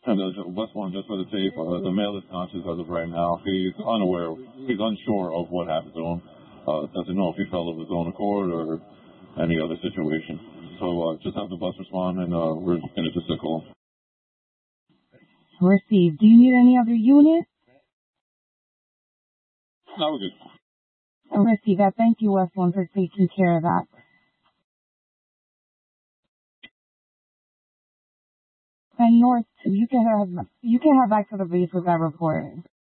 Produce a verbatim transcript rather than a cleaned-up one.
And the West one, just for the tape, uh, the male is conscious as of right now. He's unaware, he's unsure of what happened to him. Uh, doesn't know if he fell of his own accord or any other situation. So uh, just have the bus respond, and uh, we're going to just call him. Received. Do you need any other unit? No, we're good. Received. I thank you, West one, for taking care of that. And North two, you can have you can have back to the base with that report.